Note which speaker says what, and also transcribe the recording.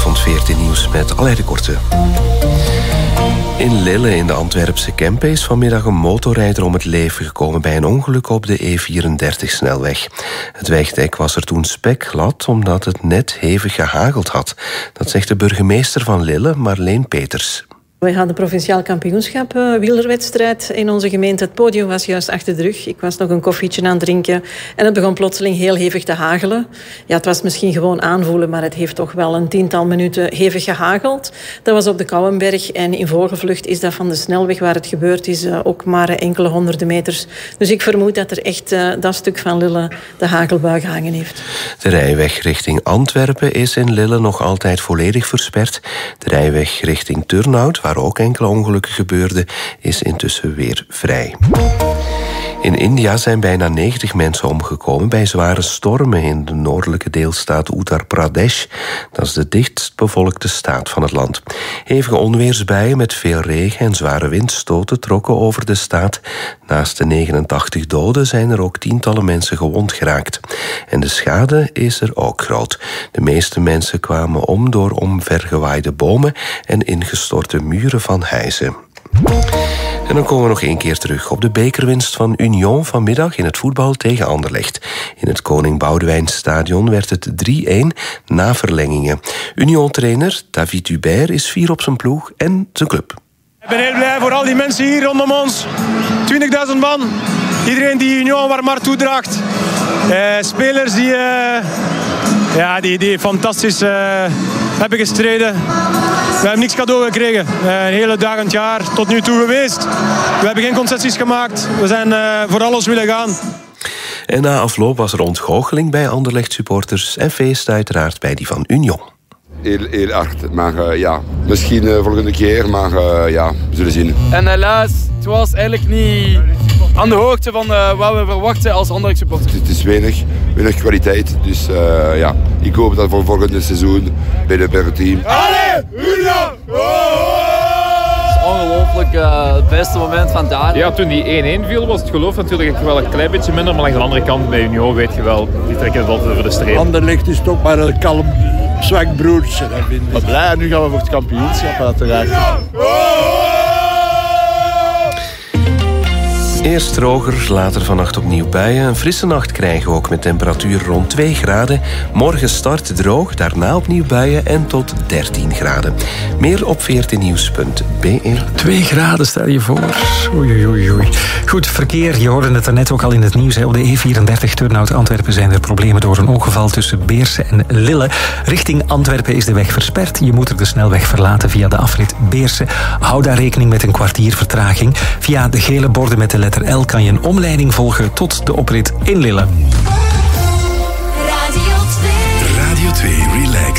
Speaker 1: Goedenavond, 14 Nieuws met Aleid de Korte. In Lille in de Antwerpse Kempen is vanmiddag een motorrijder om het leven gekomen bij een ongeluk op de E34-snelweg. Het wegdek was er toen spekglad omdat het net hevig gehageld had. Dat zegt de burgemeester van Lille, Marleen Peters.
Speaker 2: We hadden provinciaal kampioenschap, wielerwedstrijd in onze gemeente. Het podium was juist achter de rug. Ik was nog een koffietje aan het drinken en het begon plotseling heel hevig te hagelen. Ja, het was misschien gewoon aanvoelen, maar het heeft toch wel een 10-tal minuten hevig gehageld. Dat was op de Kouwenberg en in vogelvlucht is dat van de snelweg waar het gebeurd is ook maar enkele honderden meters. Dus ik vermoed dat er echt dat stuk van Lille de hagelbui gehangen heeft.
Speaker 1: De rijweg richting Antwerpen is in Lille nog altijd volledig versperd. De rijweg richting Turnhout, waar ook enkele ongelukken gebeurden, is intussen weer vrij. In India zijn bijna 90 mensen omgekomen bij zware stormen in de noordelijke deelstaat Uttar Pradesh. Dat is de dichtstbevolkte staat van het land. Hevige onweersbuien met veel regen en zware windstoten trokken over de staat. Naast de 89 doden zijn er ook tientallen mensen gewond geraakt. En de schade is er ook groot. De meeste mensen kwamen om door omvergewaaide bomen en ingestorte muren van huizen. En dan komen we nog één keer terug op de bekerwinst van Union vanmiddag in het voetbal tegen Anderlecht. In het Koning Boudewijnstadion werd het 3-1 na verlengingen. Union-trainer David Hubert is fier op zijn ploeg en zijn club.
Speaker 3: Ik ben heel blij voor al die mensen hier rondom ons. 20.000 man. Iedereen die Union warm hart toedraagt. Spelers die fantastisch hebben gestreden. We hebben niks cadeau gekregen. Een hele dag en het jaar tot nu toe geweest. We hebben geen concessies gemaakt. We zijn voor alles willen gaan.
Speaker 1: En na afloop was er ontgoocheling bij Anderlecht supporters en feest uiteraard bij die van Union.
Speaker 4: Heel hard, maar misschien volgende keer, maar we zullen zien.
Speaker 5: En helaas, het was eigenlijk niet aan de hoogte van wat we verwachten als Anderlecht supporters.
Speaker 4: Het is weinig kwaliteit, dus ik hoop dat voor volgende seizoen bij het team.
Speaker 5: Allee, Union! Het is ongelooflijk het beste moment van daar.
Speaker 6: Ja, toen die 1-1 viel was het geloof natuurlijk wel een klein beetje minder, maar aan de andere kant bij Union weet je wel, die trekken het altijd over de streep.
Speaker 7: Anderlecht is toch maar een kalm, zwak broertje.
Speaker 8: Maar blij, nu gaan we voor het kampioenschap uiteraard.
Speaker 1: Eerst droger, later vannacht opnieuw buien. Een frisse nacht krijgen we ook met temperatuur rond 2 graden. Morgen start droog, daarna opnieuw buien en tot 13 graden. Meer op 14nieuws.be.
Speaker 9: 2 graden, stel je voor. Oei. Goed, verkeer, je hoorde het er net ook al in het nieuws. Op de E34 Turnhout Antwerpen zijn er problemen door een ongeval tussen Beerse en Lille. Richting Antwerpen is de weg versperd. Je moet er de snelweg verlaten via de afrit Beerse. Hou daar rekening met een kwartier vertraging. Via de gele borden met de letter L kan je een omleiding volgen tot de oprit in Lille.
Speaker 10: Radio 2 Relax.